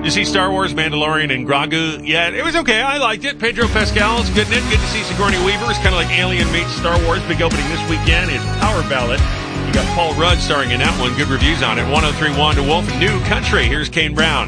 You see Star Wars, Mandalorian, and Grogu? Yeah, it was okay. I liked it. Pedro Pascal's good in it. Good to see Sigourney Weaver. It's kind of like Alien meets Star Wars. Big opening this weekend is Power Ballad. You got Paul Rudd starring in that one. Good reviews on it. 103.1 to Wolf. New Country. Here's Kane Brown.